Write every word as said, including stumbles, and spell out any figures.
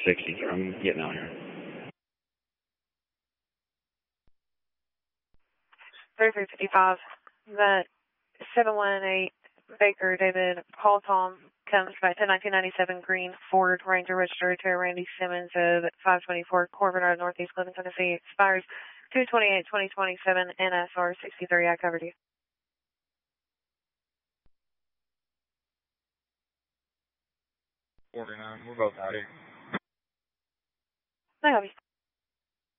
sixty. I'm getting out here. thirty-three fifty-five. That seven one eight Baker David Paul Tom comes by to nineteen ninety-seven green Ford Ranger registered to Randy Simmons of five twenty-four Corbin Road, Northeast Clinton, Tennessee. Expires two twenty-eight twenty twenty-seven, N S R sixty-three. I covered you. forty-nine, we're both out here. I have you.